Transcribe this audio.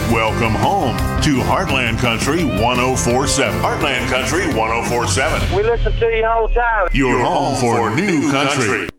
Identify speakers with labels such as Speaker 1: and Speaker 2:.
Speaker 1: Welcome home to Heartland Country 104.7. Heartland Country 104.7.
Speaker 2: We listen to you all the time.
Speaker 1: Your home for new country.